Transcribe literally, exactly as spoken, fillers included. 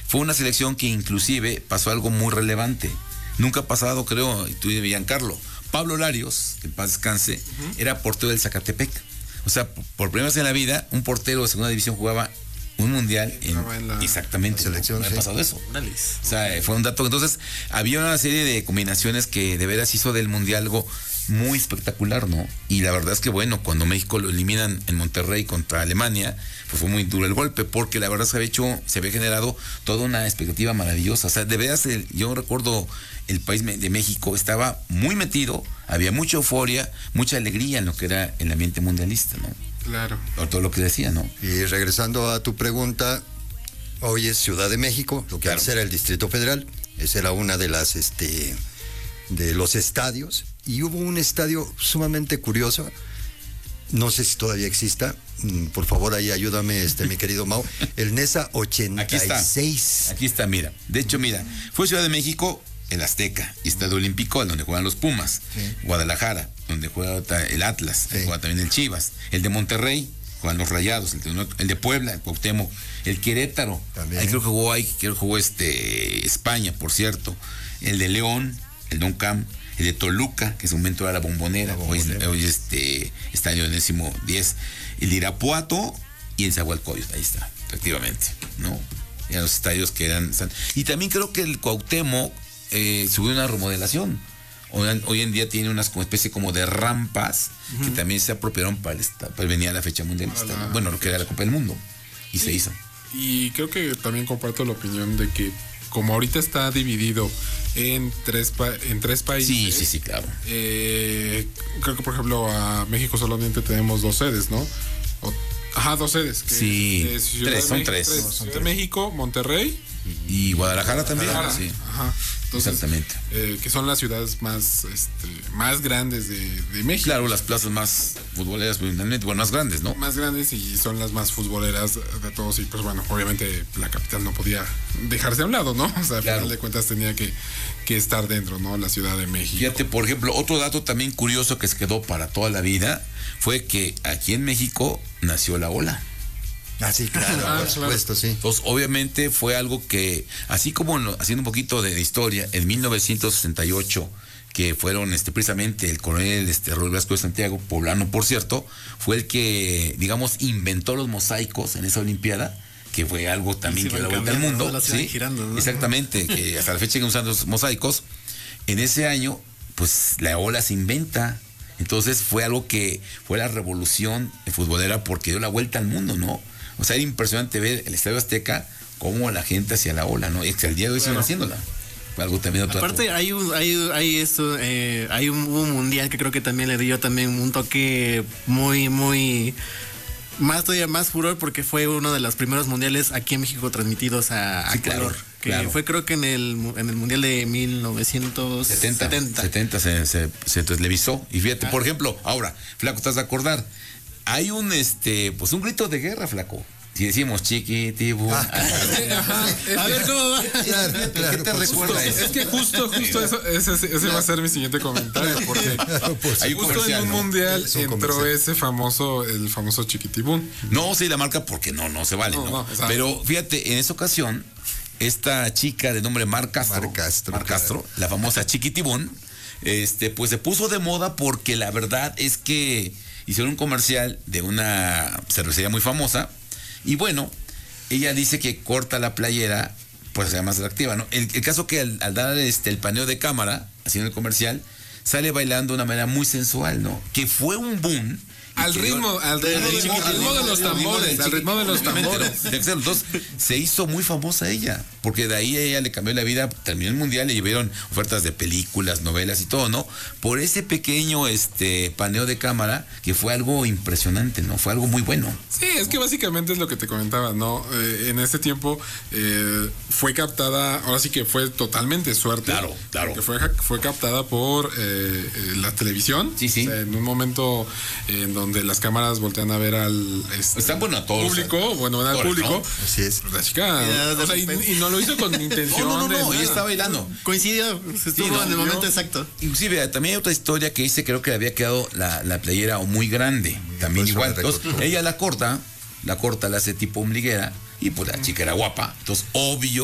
fue una selección que inclusive pasó algo muy relevante. Nunca ha pasado, creo, y tú y Giancarlo. Pablo Larios, que en paz descanse, uh-huh. era portero del Zacatepec. O sea, por primera vez en la vida, un portero de segunda división jugaba un mundial en, en la, exactamente, la selección, no, no sí. ha pasado eso. O sea, fue un dato. Entonces, había una serie de combinaciones que de veras hizo del mundial algo muy espectacular, ¿no? Y la verdad es que, bueno, cuando México lo eliminan en Monterrey contra Alemania, pues fue muy duro el golpe, porque la verdad se había hecho, se había generado toda una expectativa maravillosa. O sea, de veras, el, yo recuerdo el país de México estaba muy metido, había mucha euforia, mucha alegría en lo que era el ambiente mundialista, ¿no? Claro. Por todo lo que decía, ¿no? Y regresando a tu pregunta, hoy es Ciudad de México, lo que claro. antes era el Distrito Federal, esa era una de las, este, de los estadios, y hubo un estadio sumamente curioso, no sé si todavía exista, por favor ahí ayúdame, este, mi querido Mau, el Nesa ochenta y seis. Aquí está, aquí está, mira, de hecho, mira, fue Ciudad de México, el Azteca, y Estadio Olímpico, donde juegan los Pumas, sí. Guadalajara, donde juega el Atlas, sí. juega también el Chivas, el de Monterrey, juegan los Rayados, el de, el de Puebla, el Cuauhtémoc, el Querétaro, también. Ahí creo que jugó, ahí creo que jugó este, España, por cierto, el de León, el Don Camp, el de Toluca, que en su momento era la Bombonera, la Bombonera. hoy, hoy este estadio décimo diez, el de Irapuato y el Zahualcóyotl, ahí está, efectivamente, ¿no? Eran los estadios que eran, y también creo que el Cuauhtémoc eh, subió una remodelación. Hoy, hoy en día tiene unas como especie como de rampas uh-huh. que también se apropiaron para, esta, para venir a la fecha mundialista, la, ¿no? Bueno, lo que era la Copa del Mundo, y sí. se hizo. Y creo que también comparto la opinión de que como ahorita está dividido en tres pa- en tres países. Sí, sí, sí, claro. Eh, creo que por ejemplo a México solamente tenemos dos sedes, ¿no? O, ajá, dos sedes. Que sí, es, es tres, son México, tres. tres. No, son Ciudad tres. de México, Monterrey. Y Guadalajara también. Guadalajara, sí. Ajá. Entonces, exactamente. Eh, que son las ciudades más, este, más grandes de, de México. Claro, las plazas más futboleras, bueno, más grandes, ¿no? Más grandes y son las más futboleras de todos. Y pues bueno, obviamente la capital no podía dejarse a un lado, ¿no? O sea, al claro. final de cuentas tenía que, que estar dentro, ¿no? La Ciudad de México. Fíjate, por ejemplo, otro dato también curioso que se quedó para toda la vida fue que aquí en México nació la ola. Ah, sí, claro, ah, por supuesto, claro. sí. Entonces, obviamente fue algo que, así como haciendo un poquito de historia, en mil novecientos sesenta y ocho, que fueron este, precisamente el coronel este, Raúl Velasco de Santiago, poblano por cierto, fue el que, digamos, inventó los mosaicos en esa Olimpiada, que fue algo también que da la vuelta al mundo. ¿no? ¿Sí? Girando, ¿no? Exactamente, que hasta la fecha siguen usando los mosaicos. En ese año, pues la ola se inventa. Entonces fue algo que fue la revolución futbolera porque dio la vuelta al mundo, ¿no? O sea, era impresionante ver el Estadio Azteca cómo la gente hacía la ola, ¿no? Y el día de hoy siguen haciéndola. Fue algo también otro. Aparte hay un, hay, hay esto, eh, hay un, un mundial que creo que también le dio también un toque muy, muy más todavía más furor porque fue uno de los primeros mundiales aquí en México transmitidos a, a sí, color. Claro, que claro. Fue creo que en el en el mundial de mil novecientos setenta. setenta se, se, se televisó. Y fíjate, ah. por ejemplo, ahora, Flaco, ¿estás de acordar? Hay un este, pues un grito de guerra, Flaco. Si decimos chiquitibum. Ah, ah, a ver cómo va. Claro, claro, ¿qué te recuerda eso? Es que justo, justo eso, ese, ese va a ser mi siguiente comentario, porque pues, hay un justo en un ¿no? mundial es un entró comercial. ese famoso, el famoso chiquitibum. No sé la marca porque no, no se vale, ¿no? no, no o sea, pero fíjate, en esa ocasión, esta chica de nombre Mar Castro, Mar Castro, Mar Castro claro. la famosa chiquitibum, este, pues se puso de moda porque la verdad es que hicieron un comercial de una cervecería muy famosa. Y bueno, ella dice que corta la playera, pues sea más atractiva, ¿no? El, el caso que al, al dar este, el paneo de cámara, haciendo el comercial, sale bailando de una manera muy sensual, ¿no? Que fue un boom. Al ritmo, al ritmo, de, al ritmo de los tambores, al ritmo de los tambores. Entonces, se hizo muy famosa ella, porque de ahí ella le cambió la vida, terminó el mundial, le llevaron ofertas de películas, novelas y todo, ¿no? Por ese pequeño este paneo de cámara, que fue algo impresionante, ¿no? Fue algo muy bueno. Sí, es que básicamente es lo que te comentaba, ¿no? Eh, en ese tiempo eh, fue captada, ahora sí que fue totalmente suerte. Claro, claro. Que fue, fue captada por eh, la televisión. Sí, sí. O sea, en un momento eh, en donde donde las cámaras voltean a ver al este, están bueno a todos, público, o sea, bueno, al público. ¿no? Así es. La chica, o sea, y, y no lo hizo con intención. No, no, no, no de ella está bailando. Coincidió, estuvo sí, no, en el momento yo, exacto. Inclusive también hay otra historia que dice, creo que le había quedado la, la playera muy grande, muy también igual. Entonces, ella la corta, la corta, la hace tipo ombliguera, y pues la chica era guapa. Entonces, obvio